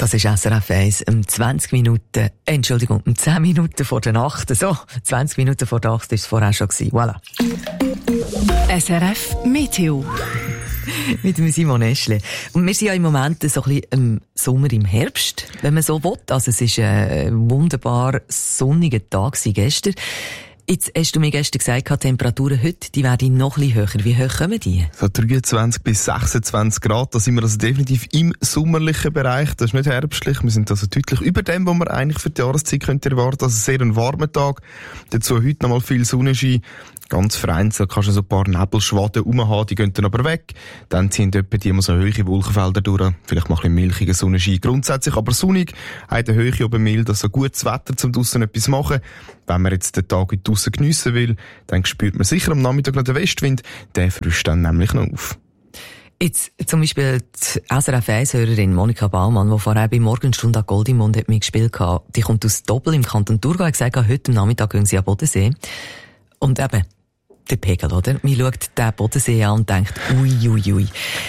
Das ist SRF 1 um 10 Minuten vor der Nacht. So, 20 Minuten vor der 8 war es vorher schon. Voilà. SRF Meteo. Mit dem Simon Eschle. Und wir sind ja im Moment so ein bisschen im Sommer, im Herbst, wenn man so will. Also es war ein wunderbar sonniger Tag gestern. Jetzt hast du mir gestern gesagt, die Temperaturen heute, die werden noch ein bisschen höher. Wie hoch kommen die? So 23 bis 26 Grad, da sind wir also definitiv im sommerlichen Bereich. Das ist nicht herbstlich. Wir sind also deutlich über dem, was man eigentlich für die Jahreszeit könnte erwarten. Also sehr ein warmer Tag. Dazu heute noch mal viel Sonnenschein. Ganz vereinzelt kannst du so ein paar Nebelschwaden rumhaben, die gehen dann aber weg. Dann ziehen etwa die immer so hohe Wolkenfelder durch. Vielleicht mal ein bisschen milchiger Sonnenschein. Grundsätzlich aber sonnig. Hat eine Höhe oben mild, also gutes Wetter, zum draussen etwas machen. Wenn man jetzt den Tag draussen geniessen will, dann spürt man sicher am Nachmittag noch den Westwind. Der frischt dann nämlich noch auf. Jetzt zum Beispiel die SRF 1-Hörerin Monika Baumann, die vorher bei Morgenstunde an Goldimond hat mitgespielt hat, die kommt aus Doppel im Kanton Thurgau, hat gesagt, heute am Nachmittag gehen sie an Bodensee. Und eben, der Pegel, oder? Man schaut den Bodensee an und denkt, ui.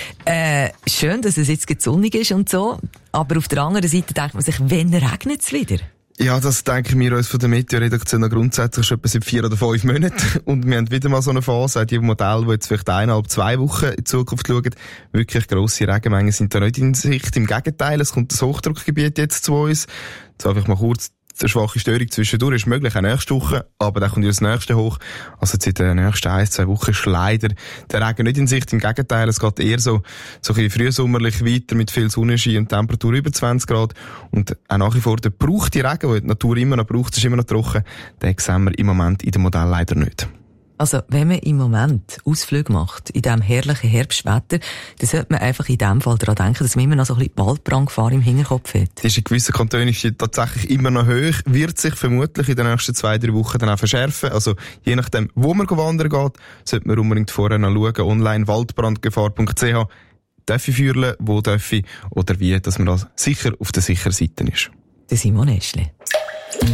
Schön, dass es jetzt sonnig ist und so, aber auf der anderen Seite denkt man sich, wann regnet es wieder? Ja, das denken wir uns von der Meteoredaktion grundsätzlich schon etwa seit 4 oder 5 Monaten. Und wir haben wieder mal so eine Phase, die Modelle, die jetzt vielleicht 1,5-2 Wochen in die Zukunft schauen. Wirklich grosse Regenmengen sind da nicht in Sicht. Im Gegenteil, es kommt das Hochdruckgebiet jetzt zu uns. Jetzt einfach mal kurz eine schwache Störung zwischendurch ist möglich, auch nächste Woche, aber dann kommt ja das nächste hoch. Also jetzt in den nächsten 1-2 Wochen ist leider der Regen nicht in Sicht. Im Gegenteil, es geht eher so ein bisschen frühsommerlich weiter mit viel Sonnenschein und Temperatur über 20 Grad. Und auch nach wie vor der braucht die Regen, den die Natur immer noch braucht, ist immer noch trocken. Den sehen wir im Moment in dem Modell leider nicht. Also, wenn man im Moment Ausflüge macht, in diesem herrlichen Herbstwetter, dann sollte man einfach in dem Fall daran denken, dass man immer noch so ein bisschen Waldbrandgefahr im Hinterkopf hat. Die ist in gewissen Kantonen tatsächlich immer noch hoch, wird sich vermutlich in den nächsten 2-3 Wochen dann auch verschärfen. Also, je nachdem, wo man wandern geht, sollte man unbedingt vorher noch schauen, online waldbrandgefahr.ch. Darf ich führen, wo darf ich, oder wie, dass man da sicher auf der sicheren Seite ist. Der Simon Eschle.